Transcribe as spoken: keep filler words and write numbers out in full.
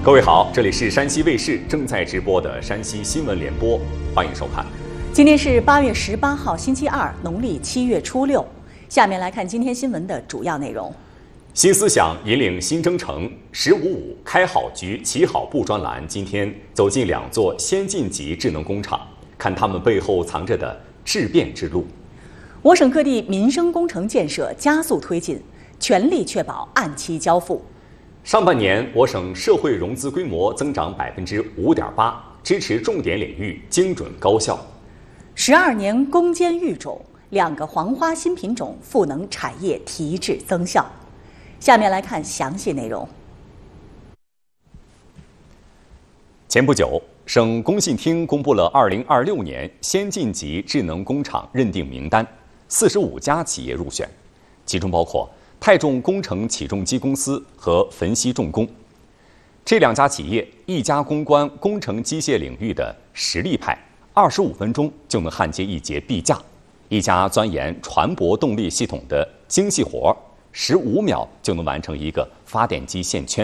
各位好，这里是山西卫视正在直播的山西新闻联播，欢迎收看。 今天是八月十八号，星期二，农历七月初六。下面来看今天新闻的主要内容。 新思想引领新征程，十五五开好局、起好步专栏今天走进两座先进级智能工厂，看他们背后藏着的质变之路。 我省各地民生工程建设加速推进，全力确保按期交付。 上半年，我省社会融资规模增长百分之五点八，支持重点领域精准高效。 十二年攻坚育种，两个黄花新品种赋能产业提质增效。下面来看详细内容。 前不久，省工信厅公布了二零二六年先进级智能工厂认定名单，四十五家企业入选，其中包括泰重工程起重机公司和汾西重工。这两家企业，一家攻关工程机械领域的实力派，二十五分钟就能焊接一节壁架；一家钻研船舶动力系统的精细活，十五秒就能完成一个发电机线圈。